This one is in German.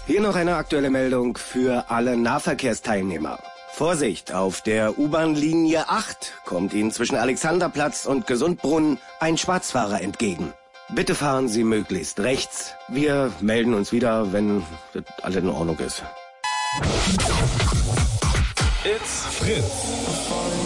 Hier noch eine aktuelle Meldung für alle Nahverkehrsteilnehmer. Vorsicht, auf der U-Bahn-Linie 8 kommt Ihnen zwischen Alexanderplatz und Gesundbrunnen ein Schwarzfahrer entgegen. Bitte fahren Sie möglichst rechts. Wir melden uns wieder, wenn das alles in Ordnung ist. It's Fritz.